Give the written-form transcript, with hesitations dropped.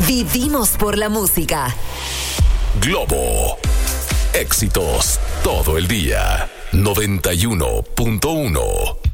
Vivimos por la música. Globo. Éxitos todo el día. 91.1.